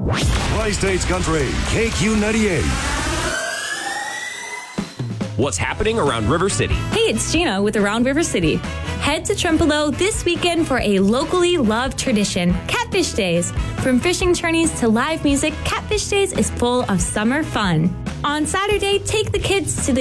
Tri-States Country, KQ98. What's happening around River City? Hey, it's Gina with Around River City. Head to Trempealeau this weekend for a locally loved tradition, Catfish Days. From fishing tourneys to live music, Catfish Days is full of summer fun. On Saturday, take the kids to the